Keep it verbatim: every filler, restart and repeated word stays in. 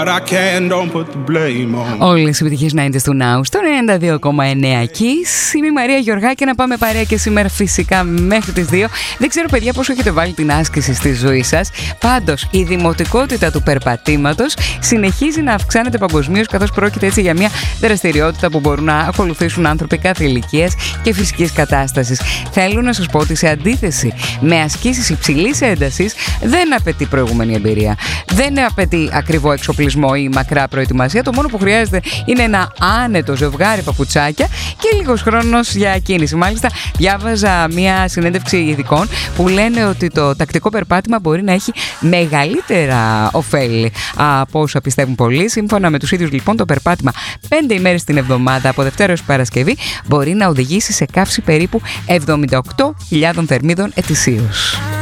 Όλες οι επιτυχίες ενενήντα του Now στο ενενήντα δύο κόμμα εννέα Kiss. Είμαι η Μαρία Γεωργάκη, να πάμε παρέα και σήμερα φυσικά μέχρι τις δύο. Δεν ξέρω παιδιά πόσο έχετε βάλει την άσκηση στη ζωή σας. Πάντως η δημοτικότητα του περπατήματος συνεχίζει να αυξάνεται παγκοσμίως, καθώς πρόκειται έτσι για μια δραστηριότητα που μπορούν να ακολουθήσουν άνθρωποι κάθε ηλικίας και φυσικής κατάστασης. Θέλω να σας πω ότι σε αντίθεση με ασκήσεις υψηλής έντασης δεν απαιτεί προηγούμενη εμπειρία. Δεν απαιτεί ακριβό εξοπλισμό ή μακρά προετοιμασία. Το μόνο που χρειάζεται είναι ένα άνετο ζευγάρι παπουτσάκια και λίγος χρόνος για κίνηση. Μάλιστα, διάβαζα μια συνέντευξη ειδικών που λένε ότι το τακτικό περπάτημα μπορεί να έχει μεγαλύτερα ωφέλη από όσα πιστεύουν πολλοί. Σύμφωνα με τους ίδιους, λοιπόν, το περπάτημα πέντε ημέρες την εβδομάδα από Δευτέρα έως Παρασκευή μπορεί να οδηγήσει σε καύση περίπου εβδομήντα οκτώ χιλιάδων θερμίδων ετησίως.